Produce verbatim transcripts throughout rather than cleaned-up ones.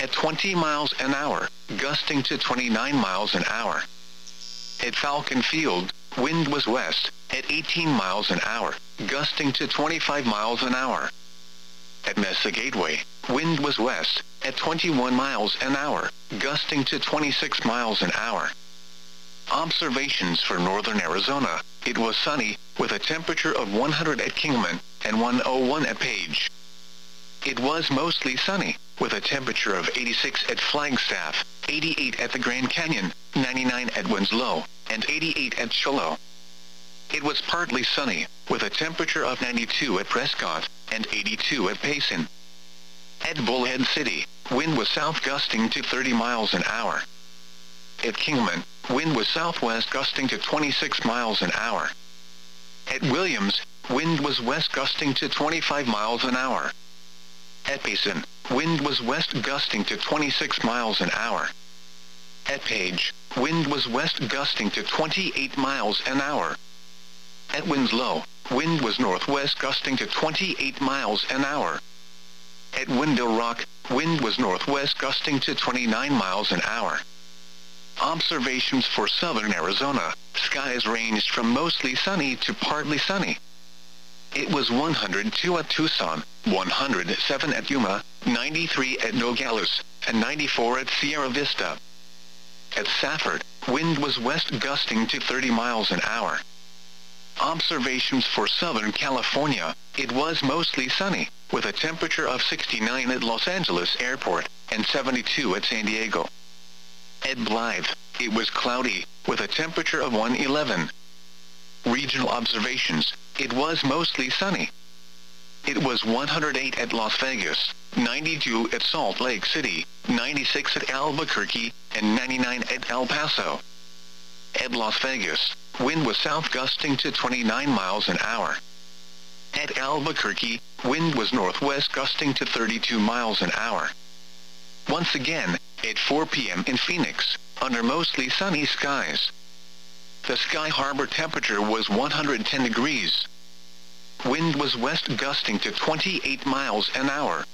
at twenty miles an hour, gusting to twenty-nine miles an hour. At Falcon Field, wind was west, at eighteen miles an hour, gusting to twenty-five miles an hour. At Mesa Gateway, wind was west, at twenty-one miles an hour, gusting to twenty-six miles an hour. Observations for northern Arizona: it was sunny, with a temperature of one hundred at Kingman, and one oh one at Page. It was mostly sunny, with a temperature of eighty-six at Flagstaff, eighty-eight at the Grand Canyon, ninety-nine at Winslow, and eighty-eight at Shiloh. It was partly sunny, with a temperature of ninety-two at Prescott, and eighty-two at Payson. At Bullhead City, wind was south gusting to thirty miles an hour. At Kingman, wind was southwest gusting to twenty-six miles an hour. At Williams, wind was west gusting to twenty-five miles an hour. At Payson, wind was west gusting to twenty-six miles an hour. At Page, wind was west gusting to twenty-eight miles an hour. At Winslow, wind was northwest gusting to twenty-eight miles an hour. At Window Rock, wind was northwest gusting to twenty-nine miles an hour. Observations for southern Arizona: skies ranged from mostly sunny to partly sunny. It was one hundred two at Tucson, one hundred seven at Yuma, ninety-three at Nogales, and ninety-four at Sierra Vista. At Safford, wind was west gusting to thirty miles an hour. Observations for southern California: it was mostly sunny, with a temperature of sixty-nine at Los Angeles Airport, and seventy-two at San Diego. At Blythe, it was cloudy, with a temperature of one hundred eleven. Regional observations: it was mostly sunny. It was one hundred eight at Las Vegas, ninety-two at Salt Lake City, ninety-six at Albuquerque, and ninety-nine at El Paso. At Las Vegas, wind was south gusting to twenty-nine miles an hour. At Albuquerque, wind was northwest gusting to thirty-two miles an hour. Once again, at four p m in Phoenix, under mostly sunny skies. The Sky Harbor temperature was one hundred ten degrees. Wind was west gusting to twenty-eight miles an hour.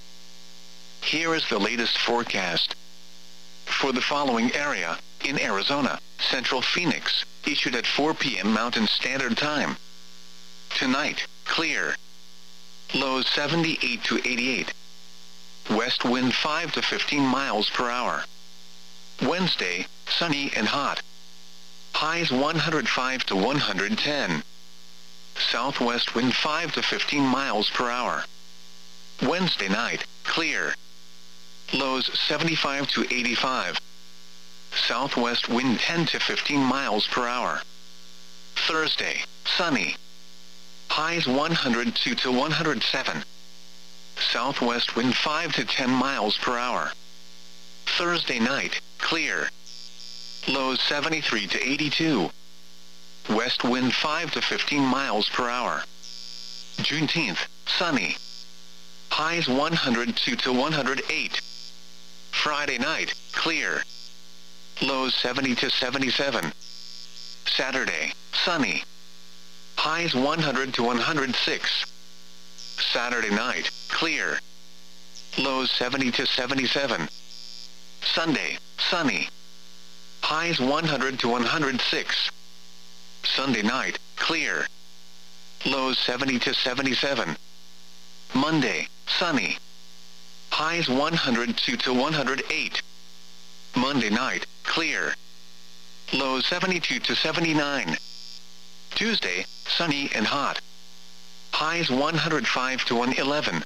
Here is the latest forecast. For the following area, in Arizona, Central Phoenix, issued at four p m Mountain Standard Time. Tonight, clear. Lows seventy-eight to eighty-eight. West wind five to fifteen miles per hour. Wednesday, sunny and hot. Highs one hundred five to one hundred ten. Southwest wind five to fifteen miles per hour. Wednesday night, clear. Lows seventy-five to eighty-five. Southwest wind ten to fifteen miles per hour. Thursday, sunny. Highs one hundred two to one hundred seven. Southwest wind five to ten miles per hour. Thursday night, clear. Lows seventy-three to eighty-two. West wind five to fifteen miles per hour. Juneteenth, sunny. Highs one hundred two to one hundred eight. Friday night, clear. Lows seventy to seventy-seven. Saturday, sunny. Highs one hundred to one hundred six. Saturday night, clear. Lows seventy to seventy-seven. Sunday, sunny. Highs one hundred to one hundred six. Sunday night, clear. Lows seventy to seventy-seven. Monday, sunny. Highs one hundred two to one hundred eight. Monday night, clear. Lows seventy-two to seventy-nine. Tuesday, sunny and hot. Highs one hundred five to one hundred eleven.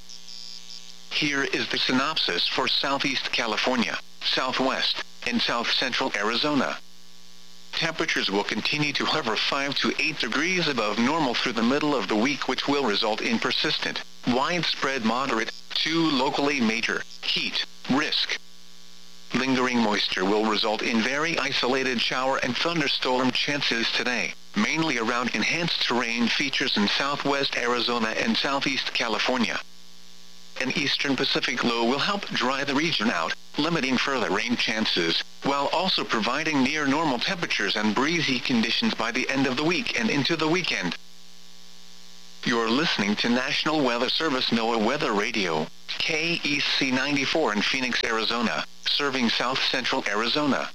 Here is the synopsis for Southeast California, Southwest, and South Central Arizona. Temperatures will continue to hover five to eight degrees above normal through the middle of the week, which will result in persistent, widespread moderate, to locally major, heat risk. Lingering moisture will result in very isolated shower and thunderstorm chances today, mainly around enhanced terrain features in southwest Arizona and southeast California. An eastern Pacific low will help dry the region out, limiting further rain chances, while also providing near normal temperatures and breezy conditions by the end of the week and into the weekend. You're listening to National Weather Service NOAA Weather Radio. K E C ninety-four in Phoenix, Arizona, serving south-central Arizona.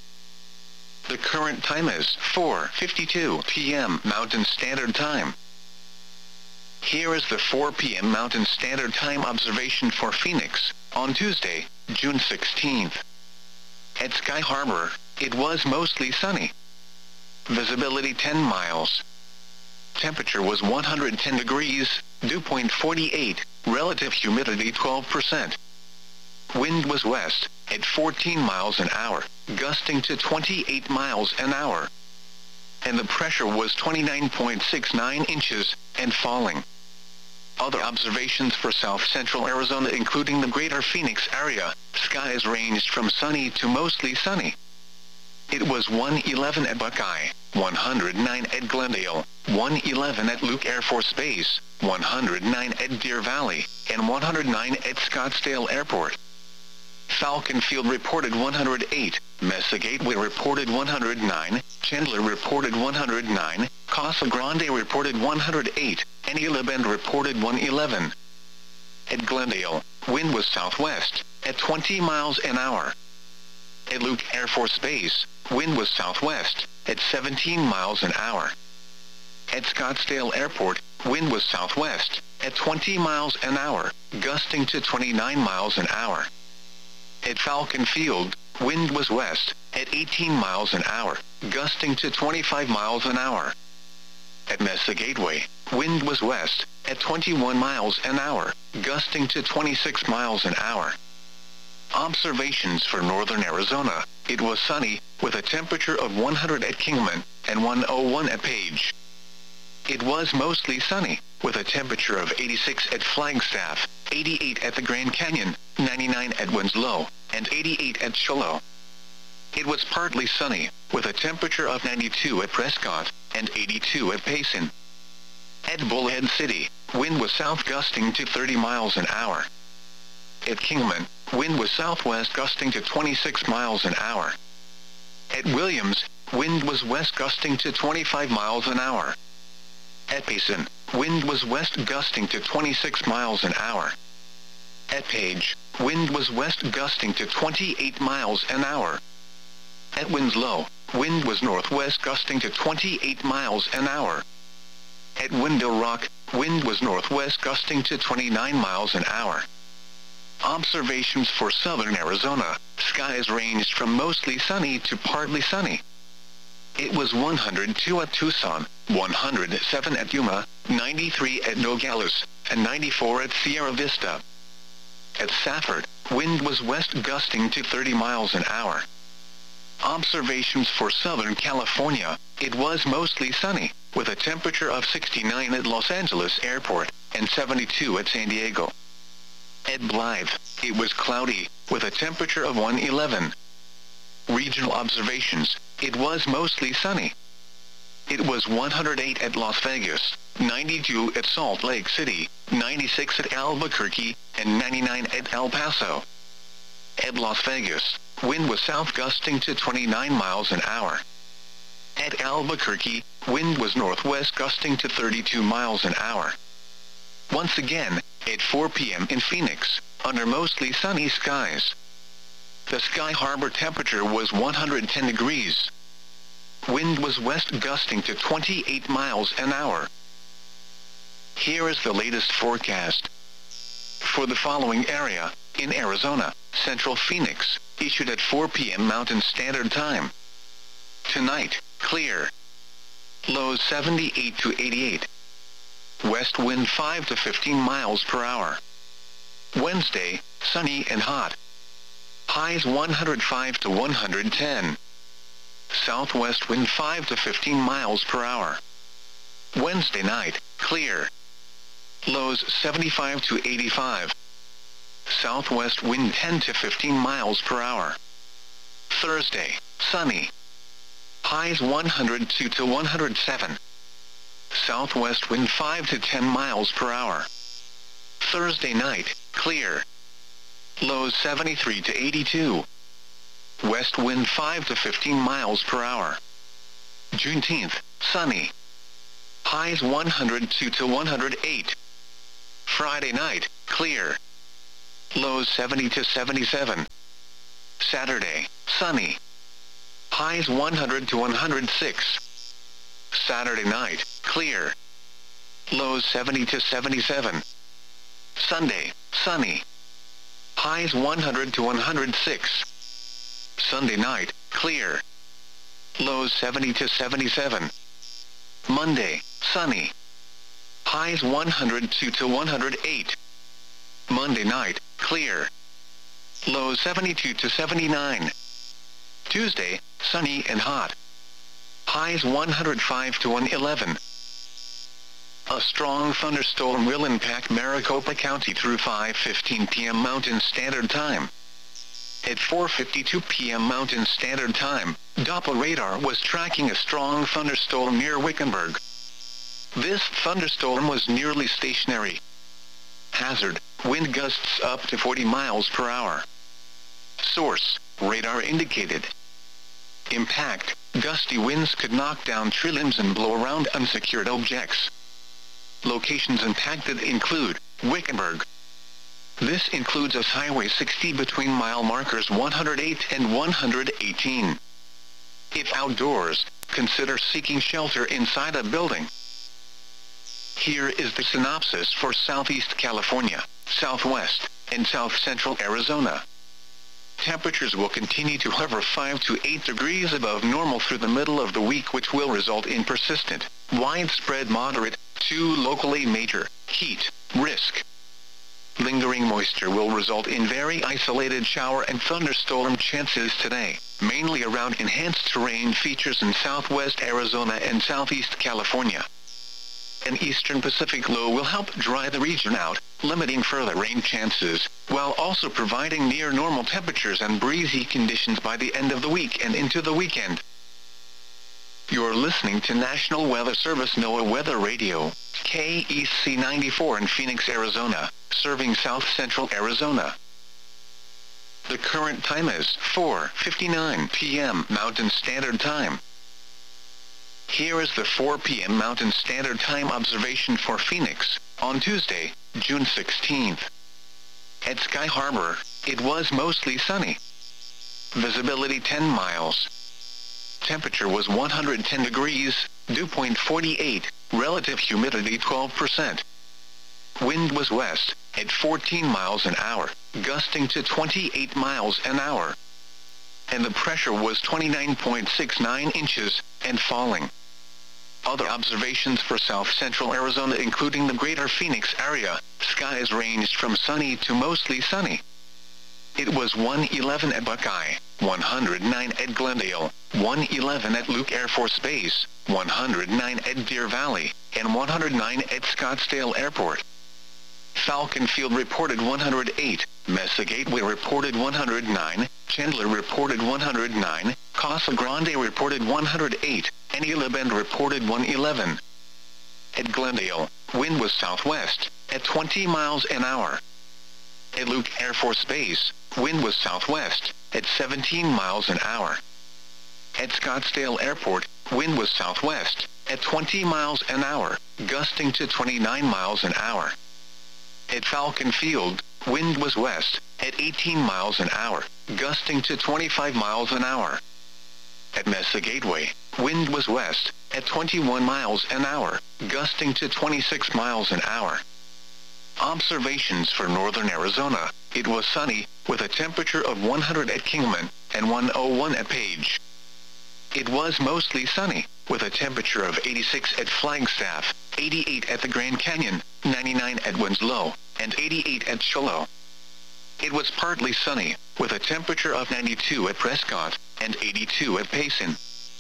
The current time is four fifty-two p m Mountain Standard Time. Here is the four p m Mountain Standard Time observation for Phoenix, on Tuesday, June sixteenth. At Sky Harbor, it was mostly sunny. Visibility ten miles. Temperature was one hundred ten degrees, dew point forty-eight, relative humidity twelve percent. Wind was west, at fourteen miles an hour, gusting to twenty-eight miles an hour. And the pressure was twenty-nine point six nine inches, and falling. Other observations for south-central Arizona including the greater Phoenix area, skies ranged from sunny to mostly sunny. It was one eleven at Buckeye, one hundred nine at Glendale, one eleven at Luke Air Force Base, one hundred nine at Deer Valley, and one hundred nine at Scottsdale Airport. Falcon Field reported one hundred eight, Mesa Gateway reported one hundred nine, Chandler reported one hundred nine, Casa Grande reported one hundred eight, and Gila Bend reported one eleven. At Glendale, wind was southwest, at twenty miles an hour. At Luke Air Force Base, wind was southwest, at seventeen miles an hour. At Scottsdale Airport, wind was southwest, at twenty miles an hour, gusting to twenty-nine miles an hour. At Falcon Field, wind was west, at eighteen miles an hour, gusting to twenty-five miles an hour. At Mesa Gateway, wind was west, at twenty-one miles an hour, gusting to twenty-six miles an hour. Observations for northern Arizona, it was sunny, with a temperature of one hundred at Kingman, and one oh one at Page. It was mostly sunny, with a temperature of eighty-six at Flagstaff, eighty-eight at the Grand Canyon, ninety-nine at Winslow, and eighty-eight at Shiloh. It was partly sunny, with a temperature of ninety-two at Prescott, and eighty-two at Payson. At Bullhead City, wind was south gusting to thirty miles an hour. At Kingman, wind was southwest gusting to twenty-six miles an hour. At Williams, wind was west gusting to twenty-five miles an hour. At Payson, wind was west gusting to twenty-six miles an hour. At Page, wind was west gusting to twenty-eight miles an hour. At Winslow, wind was northwest gusting to twenty-eight miles an hour. At Window Rock, wind was northwest gusting to twenty-nine miles an hour. Observations for southern Arizona, skies ranged from mostly sunny to partly sunny. It was one hundred two at Tucson, one hundred seven at Yuma, ninety-three at Nogales, and ninety-four at Sierra Vista. At Safford, wind was west gusting to thirty miles an hour. Observations for southern California, it was mostly sunny, with a temperature of sixty-nine at Los Angeles Airport, and seventy-two at San Diego. At Blythe, it was cloudy, with a temperature of one eleven. Regional observations, it was mostly sunny. It was one hundred eight at Las Vegas, ninety-two at Salt Lake City, ninety-six at Albuquerque, and ninety-nine at El Paso. At Las Vegas, wind was south gusting to twenty-nine miles an hour. At Albuquerque, wind was northwest gusting to thirty-two miles an hour. Once again, at four p m in Phoenix, under mostly sunny skies. The Sky Harbor temperature was one hundred ten degrees. Wind was west gusting to twenty-eight miles an hour. Here is the latest forecast. For the following area, in Arizona, Central Phoenix, issued at four p m Mountain Standard Time. Tonight, clear. Lows seventy-eight to eighty-eight. West wind five to fifteen miles per hour. Wednesday, sunny and hot. Highs one hundred five to one hundred ten. Southwest wind five to fifteen miles per hour. Wednesday night, clear. Lows seventy-five to eighty-five. Southwest wind ten to fifteen miles per hour. Thursday, sunny. Highs one hundred two to one hundred seven. Southwest wind five to ten miles per hour. Thursday night, clear. Lows seventy-three to eighty-two. West wind five to fifteen miles per hour. Juneteenth, sunny. Highs one hundred two to one hundred eight. Friday night, clear. Lows seventy to seventy-seven. Saturday, sunny. Highs one hundred to one hundred six. Saturday night, clear. Lows seventy to seventy-seven. Sunday, sunny. Highs one hundred to one hundred six. Sunday night, clear. Lows seventy to seventy-seven. Monday, sunny. Highs one hundred two to one hundred eight. Monday night, clear. Lows seventy-two to seventy-nine. Tuesday, sunny and hot. Highs one hundred five to one hundred eleven. A strong thunderstorm will impact Maricopa County through five fifteen p m Mountain Standard Time. At four fifty-two p m Mountain Standard Time, Doppler radar was tracking a strong thunderstorm near Wickenburg. This thunderstorm was nearly stationary. Hazard, wind gusts up to forty miles per hour. Source, radar indicated. Impact, gusty winds could knock down tree limbs and blow around unsecured objects. Locations impacted include Wickenburg. This includes U S Highway sixty between mile markers one hundred eight and one hundred eighteen. If outdoors, consider seeking shelter inside a building. Here is the synopsis for Southeast California, Southwest, and South Central Arizona. Temperatures will continue to hover five to eight degrees above normal through the middle of the week, which will result in persistent, widespread moderate, to locally major, heat risk. Lingering moisture will result in very isolated shower and thunderstorm chances today, mainly around enhanced terrain features in southwest Arizona and southeast California. An eastern Pacific low will help dry the region out, limiting further rain chances, while also providing near normal temperatures and breezy conditions by the end of the week and into the weekend. You're listening to National Weather Service NOAA Weather Radio, K E C ninety-four in Phoenix, Arizona, serving south central Arizona. The current time is four fifty-nine p m Mountain Standard Time. Here is the four p m Mountain Standard Time observation for Phoenix, on Tuesday, June sixteenth. At Sky Harbor, it was mostly sunny. Visibility ten miles. Temperature was one hundred ten degrees, dew point forty-eight, relative humidity twelve percent. Wind was west, at fourteen miles an hour, gusting to twenty-eight miles an hour. And the pressure was twenty-nine point six nine inches, and falling. Other observations for south central Arizona, including the greater Phoenix area, skies ranged from sunny to mostly sunny. It was one eleven at Buckeye, one hundred nine at Glendale, one eleven at Luke Air Force Base, one hundred nine at Deer Valley, and one hundred nine at Scottsdale Airport. Falcon Field reported one hundred eight, Mesa Gateway reported one hundred nine, Chandler reported one hundred nine, Casa Grande reported one hundred eight, and Isla Bend reported one eleven. At Glendale, wind was southwest, at twenty miles an hour. At Luke Air Force Base, wind was southwest, at seventeen miles an hour. At Scottsdale Airport, wind was southwest, at twenty miles an hour, gusting to twenty-nine miles an hour. At Falcon Field, wind was west, at eighteen miles an hour, gusting to twenty-five miles an hour. At Mesa Gateway, wind was west, at twenty-one miles an hour, gusting to twenty-six miles an hour. Observations for northern Arizona, it was sunny, with a temperature of one hundred at Kingman, and one oh one at Page. It was mostly sunny, with a temperature of eighty-six at Flagstaff, eighty-eight at the Grand Canyon, ninety-nine at Winslow, and eighty-eight at Shiloh. It was partly sunny, with a temperature of ninety-two at Prescott, and eighty-two at Payson.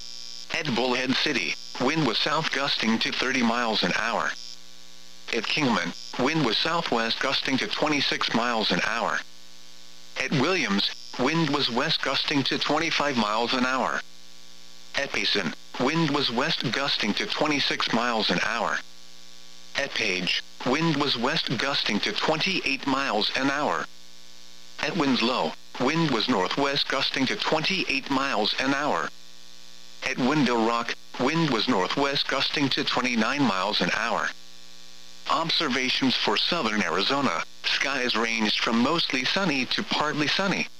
At Bullhead City, wind was south gusting to thirty miles an hour. At Kingman, wind was southwest gusting to twenty-six miles an hour. At Williams, wind was west gusting to twenty-five miles an hour. At Payson, wind was west gusting to twenty-six miles an hour. At Page, wind was west gusting to twenty-eight miles an hour. At Winslow, wind was northwest gusting to twenty-eight miles an hour. At Window Rock, wind was northwest gusting to twenty-nine miles an hour. Observations for southern Arizona. Skies ranged from mostly sunny to partly sunny.